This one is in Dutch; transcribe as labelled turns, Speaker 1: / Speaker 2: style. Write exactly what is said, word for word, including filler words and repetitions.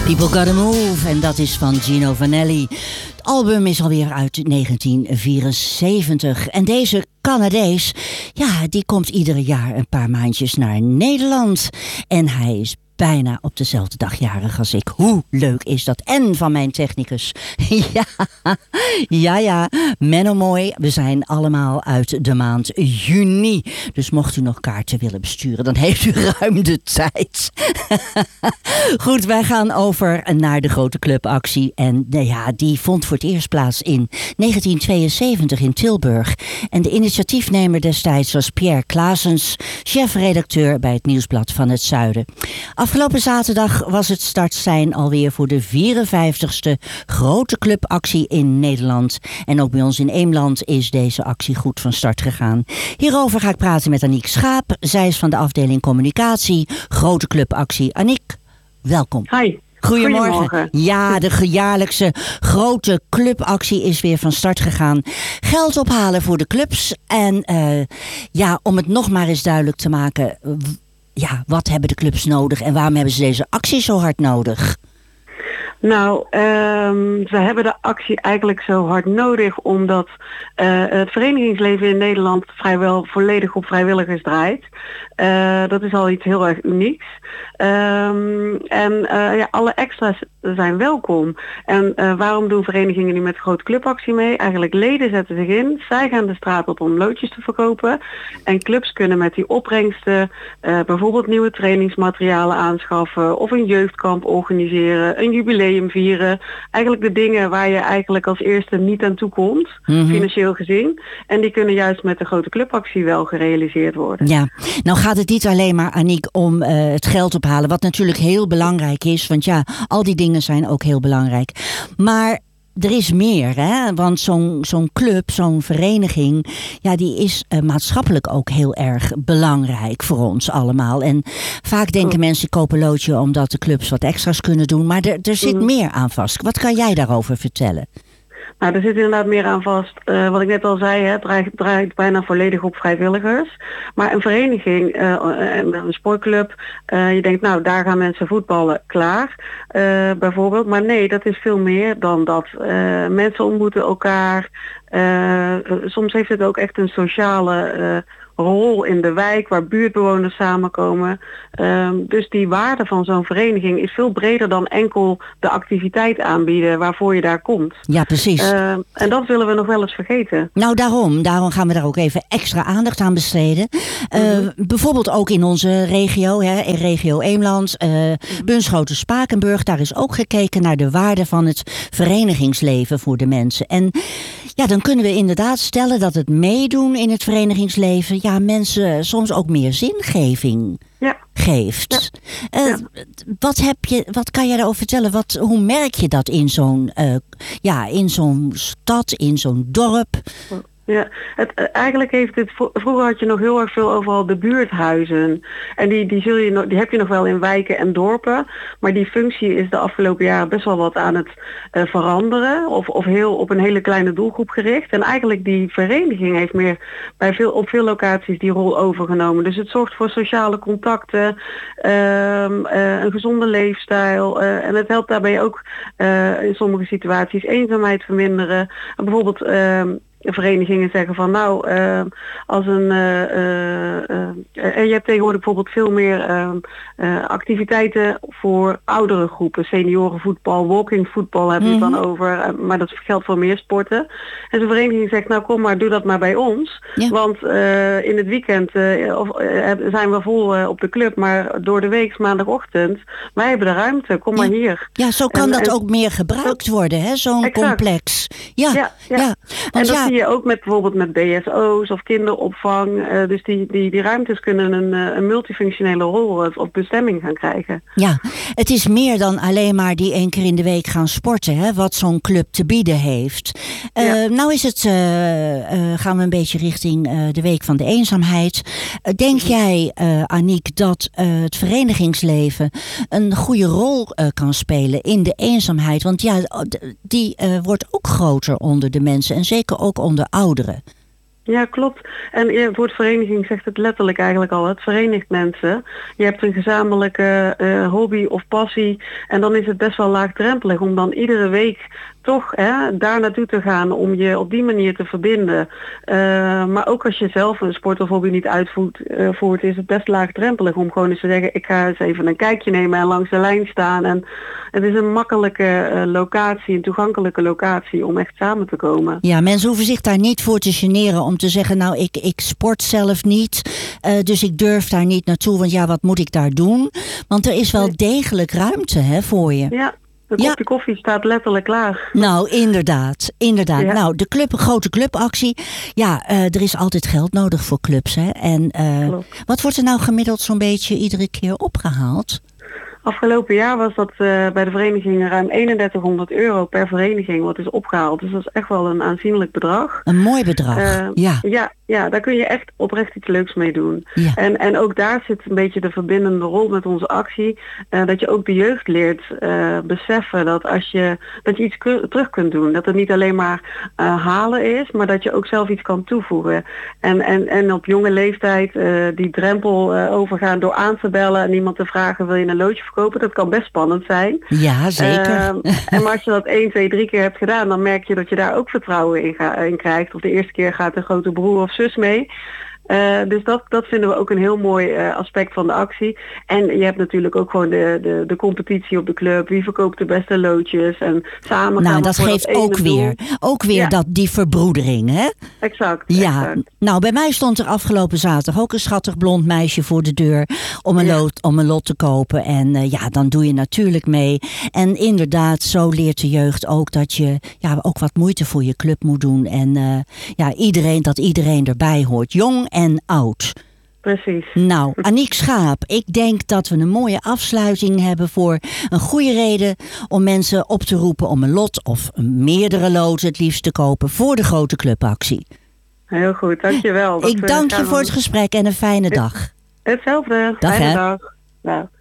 Speaker 1: People Gotta Move, en dat is van Gino Vanelli. Het album is alweer uit negentien vierenzeventig. En deze Canadees, ja, die komt ieder jaar een paar maandjes naar Nederland. En hij is bijna op dezelfde dag jarig als ik. Hoe leuk is dat? En van mijn technicus. Ja, ja, ja. Menno Mooi. We zijn allemaal uit de maand juni. Dus mocht u nog kaarten willen besturen, dan heeft u ruim de tijd. Goed, wij gaan over naar de grote clubactie. En nou ja, die vond voor het eerst plaats in negentien tweeënzeventig in Tilburg. En de initiatiefnemer destijds was Pierre Claessens, chefredacteur bij het Nieuwsblad van het Zuiden. Afgelopen zaterdag was het startsein alweer voor de vierenvijftigste grote clubactie in Nederland. En ook bij ons in Eemland is deze actie goed van start gegaan. Hierover ga ik praten met Aniek Schaap. Zij is van de afdeling communicatie, grote clubactie. Aniek, welkom.
Speaker 2: Hi.
Speaker 1: Goedemorgen.
Speaker 2: Goedemorgen.
Speaker 1: Ja, de jaarlijkse grote clubactie is weer van start gegaan. Geld ophalen voor de clubs. En uh, ja, om het nog maar eens duidelijk te maken, ja, wat hebben de clubs nodig en waarom hebben ze deze actie zo hard nodig?
Speaker 2: Nou, um, ze hebben de actie eigenlijk zo hard nodig omdat uh, het verenigingsleven in Nederland vrijwel volledig op vrijwilligers draait. Uh, dat is al iets heel erg unieks. Um, en uh, ja, alle extra's zijn welkom. En uh, waarom doen verenigingen nu met de grote clubactie mee? Eigenlijk leden zetten zich in. Zij gaan de straat op om loodjes te verkopen. En clubs kunnen met die opbrengsten uh, bijvoorbeeld nieuwe trainingsmaterialen aanschaffen of een jeugdkamp organiseren, een jubileum vieren. Eigenlijk de dingen waar je eigenlijk als eerste niet aan toe komt, mm-hmm. financieel gezien. En die kunnen juist met de grote clubactie wel gerealiseerd worden.
Speaker 1: Ja, nou gaat het niet alleen maar, Aniek, om uh, het geld ophalen, wat natuurlijk heel belangrijk is, want ja, al die dingen zijn ook heel belangrijk. Maar er is meer, hè? Want zo'n, zo'n club, zo'n vereniging, ja, die is uh, maatschappelijk ook heel erg belangrijk voor ons allemaal. En vaak denken oh. mensen, kopen loodje omdat de clubs wat extra's kunnen doen. Maar er, er zit mm. meer aan vast. Wat kan jij daarover vertellen?
Speaker 2: Nou, er zit inderdaad meer aan vast. Uh, wat ik net al zei, hè, het draait, draait bijna volledig op vrijwilligers. Maar een vereniging, uh, een sportclub, uh, je denkt, nou, daar gaan mensen voetballen, klaar. Uh, bijvoorbeeld. Maar nee, dat is veel meer dan dat. Uh, mensen ontmoeten elkaar. Uh, soms heeft het ook echt een sociale uh, rol in de wijk waar buurtbewoners samenkomen. Um, dus die waarde van zo'n vereniging is veel breder dan enkel de activiteit aanbieden waarvoor je daar komt.
Speaker 1: Ja, precies.
Speaker 2: Uh, en dat willen we nog wel eens vergeten.
Speaker 1: Nou, daarom. Daarom gaan we daar ook even extra aandacht aan besteden. Uh, mm-hmm. Bijvoorbeeld ook in onze regio, hè, in regio Eemland, uh, mm-hmm. Bunschoten-Spakenburg. Daar is ook gekeken naar de waarde van het verenigingsleven voor de mensen. En ja, dan kunnen we inderdaad stellen dat het meedoen in het verenigingsleven, ja, mensen soms ook meer zingeving
Speaker 2: ja.
Speaker 1: geeft.
Speaker 2: Ja.
Speaker 1: Uh,
Speaker 2: ja.
Speaker 1: Wat heb je, wat kan jij daarover vertellen? Wat, hoe merk je dat in zo'n, uh, ja, in zo'n stad, in zo'n dorp?
Speaker 2: Ja, het, eigenlijk heeft het, vroeger had je nog heel erg veel overal de buurthuizen. En die, die, zul je nog, die heb je nog wel in wijken en dorpen. Maar die functie is de afgelopen jaren best wel wat aan het uh, veranderen. Of, of heel op een hele kleine doelgroep gericht. En eigenlijk die vereniging heeft meer bij veel, op veel locaties die rol overgenomen. Dus het zorgt voor sociale contacten, uh, uh, een gezonde leefstijl. Uh, en het helpt daarbij ook uh, in sommige situaties eenzaamheid verminderen. En bijvoorbeeld Uh, verenigingen zeggen van nou, uh, als een uh, uh, uh, en je hebt tegenwoordig bijvoorbeeld veel meer uh, uh, activiteiten voor oudere groepen, seniorenvoetbal, walkingvoetbal hebben we mm-hmm. het dan over, uh, maar dat geldt voor meer sporten. En zo'n vereniging zegt nou kom maar, doe dat maar bij ons, ja. want uh, in het weekend uh, of, uh, zijn we vol uh, op de club, maar door de week maandagochtend, wij hebben de ruimte, kom
Speaker 1: ja.
Speaker 2: maar hier.
Speaker 1: Ja, zo kan en, dat en, ook meer gebruikt worden, hè? Zo'n exact. complex. Ja, ja. ja. ja.
Speaker 2: Want en dat ja, zie je ook met bijvoorbeeld met B S O's of kinderopvang. Uh, dus die, die, die ruimtes kunnen een, een multifunctionele rol of, of bestemming gaan krijgen.
Speaker 1: Ja, het is meer dan alleen maar die één keer in de week gaan sporten, hè, wat zo'n club te bieden heeft. Uh, ja. Nou is het, uh, uh, gaan we een beetje richting uh, de Week van de Eenzaamheid. Uh, denk mm-hmm. jij, uh, Aniek, dat uh, het verenigingsleven een goede rol uh, kan spelen in de eenzaamheid? Want ja, die uh, wordt ook groter onder de mensen en zeker ook onder ouderen.
Speaker 2: Ja, klopt. En het woord vereniging zegt het letterlijk eigenlijk al. Het verenigt mensen. Je hebt een gezamenlijke uh, hobby of passie. En dan is het best wel laagdrempelig om dan iedere week toch hè, daar naartoe te gaan om je op die manier te verbinden. Uh, maar ook als je zelf een sport of hobby niet uitvoert, uh, voert, is het best laagdrempelig om gewoon eens te zeggen, ik ga eens even een kijkje nemen en langs de lijn staan. En het is een makkelijke uh, locatie, een toegankelijke locatie om echt samen te komen.
Speaker 1: Ja, mensen hoeven zich daar niet voor te generen om te zeggen, nou ik, ik sport zelf niet, uh, dus ik durf daar niet naartoe, want ja, wat moet ik daar doen? Want er is wel degelijk ruimte hè, voor je.
Speaker 2: Ja. De kopje ja. koffie staat letterlijk klaar.
Speaker 1: Nou, inderdaad. inderdaad. Ja. Nou, de club, grote clubactie. Ja, uh, er is altijd geld nodig voor clubs. Hè? En uh, wat wordt er nou gemiddeld zo'n beetje iedere keer opgehaald?
Speaker 2: Afgelopen jaar was dat uh, bij de vereniging ruim eenendertighonderd euro per vereniging wat is opgehaald. Dus dat is echt wel een aanzienlijk bedrag.
Speaker 1: Een mooi bedrag, uh, ja.
Speaker 2: ja. Ja, daar kun je echt oprecht iets leuks mee doen.
Speaker 1: Ja.
Speaker 2: En, en ook daar zit een beetje de verbindende rol met onze actie. Uh, dat je ook de jeugd leert uh, beseffen dat als je dat je iets k- terug kunt doen. Dat het niet alleen maar uh, halen is, maar dat je ook zelf iets kan toevoegen. En, en, en op jonge leeftijd uh, die drempel uh, overgaan door aan te bellen en iemand te vragen, wil je een loodje verkopen? Dat kan best spannend zijn.
Speaker 1: Ja, zeker. Uh,
Speaker 2: en maar als je dat één, twee, drie keer hebt gedaan, dan merk je dat je daar ook vertrouwen in, ga, in krijgt. Of de eerste keer gaat een grote broer of zus mee. Uh, dus dat, dat vinden we ook een heel mooi uh, aspect van de actie. En je hebt natuurlijk ook gewoon de, de, de competitie op de club. Wie verkoopt de beste loodjes en samen
Speaker 1: nou,
Speaker 2: gaan we
Speaker 1: dat
Speaker 2: voor
Speaker 1: geeft
Speaker 2: dat
Speaker 1: ook
Speaker 2: ene
Speaker 1: weer,
Speaker 2: doel.
Speaker 1: ook weer
Speaker 2: Ja.
Speaker 1: dat, die verbroedering, hè?
Speaker 2: Exact.
Speaker 1: Ja,
Speaker 2: exact.
Speaker 1: Nou bij mij stond er afgelopen zaterdag ook een schattig blond meisje voor de deur om een, ja. lot, om een lot te kopen. En uh, ja, dan doe je natuurlijk mee. En inderdaad, zo leert de jeugd ook dat je ja, ook wat moeite voor je club moet doen. En uh, ja, iedereen, dat iedereen erbij hoort, jong en oud.
Speaker 2: Precies.
Speaker 1: Nou, Aniek Schaap, ik denk dat we een mooie afsluiting hebben voor een goede reden om mensen op te roepen om een lot of meerdere loten het liefst te kopen voor de grote clubactie.
Speaker 2: Heel goed, dankjewel.
Speaker 1: Ik dank je voor het gesprek en een fijne dag.
Speaker 2: Hetzelfde.
Speaker 1: Dag,
Speaker 2: fijne
Speaker 1: hè.
Speaker 2: dag. Nou.